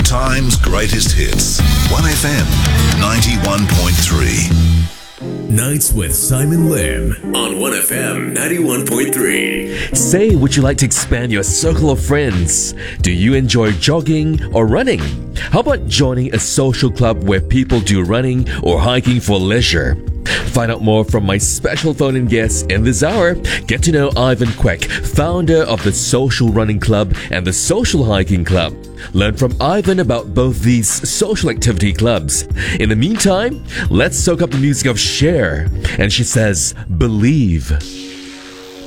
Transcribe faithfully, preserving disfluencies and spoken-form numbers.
time's greatest hits. one F M ninety-one point three. Nights with Simon Lim on one F M ninety-one point three. Say, would you like to expand your circle of friends? Do you enjoy jogging or running? How about joining a social club where people do running or hiking for leisure? Find out more from my special phone-in guest in this hour. Get to know Ivan Kwek, founder of the Social Running Club and the Social Hiking Club. Learn from Ivan about both these social activity clubs. In the meantime, let's soak up the music of Cher. And she says, Believe.